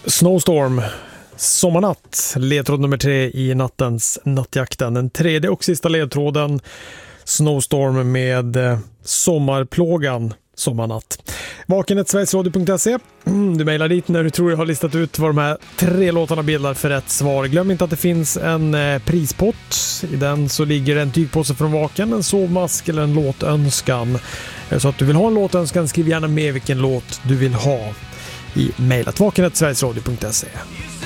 Snowstorm, Sommarnatt, ledtråd nummer 3 i nattens Nattjakten. Den tredje och sista ledtråden, Snowstorm med Sommarplågan, Sommarnatt. Vaken@sverigesradio.se. Du mejlar dit när du tror jag har listat ut vad de här 3 låtarna bildar för rätt svar. Glöm inte att det finns en prispott. I den så ligger en tygpåse från Vaken, en sovmask eller en låtönskan. Så att du vill ha en låtönskan, skriv gärna med vilken låt du vill ha i mejlet vaken@sverigesradio.se.